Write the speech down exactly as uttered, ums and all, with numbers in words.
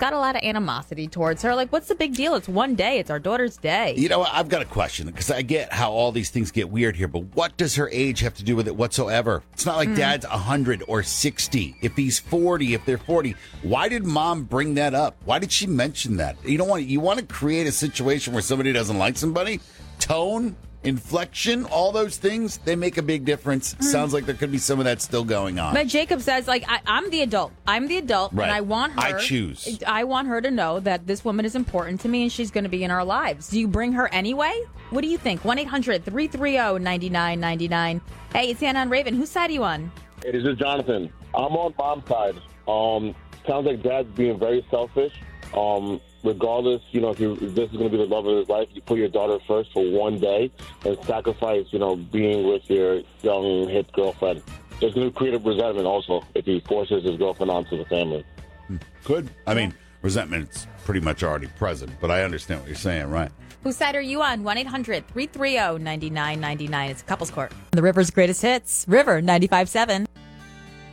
got a lot of animosity towards her. Like, what's the big deal? It's one day. It's our daughter's day. You know what? I've got a question, because I get how all these things get weird here, but what does her age have to do with it whatsoever? It's not like mm. dad's one hundred or sixty. If he's forty, if they're forty, why did mom bring that up? Why did she mention that? You don't want you want to create a situation where somebody doesn't like somebody? Tone, inflection, all those things, they make a big difference. Mm. Sounds like there could be some of that still going on. But Jacob says, like, I, I'm the adult. I'm the adult, right. and I want her. I choose. I want her to know that this woman is important to me, and she's going to be in our lives. Do you bring her anyway? What do you think? one eight hundred three three zero nine nine nine nine. Hey, it's Anna and Raven. Whose side are you on? Hey, this is Jonathan. I'm on mom's side. Um, sounds like dad's being very selfish. Um, regardless, you know, if, you, if this is going to be the love of his life, you put your daughter first for one day and sacrifice, you know, being with your young, hip girlfriend. It's going to create a resentment also if he forces his girlfriend onto the family. Good. I mean, resentment's pretty much already present, but I understand what you're saying, right? Whose side are you on? one eight hundred three three zero nine nine nine nine. It's Couples Court. The River's greatest hits. River ninety-five point seven.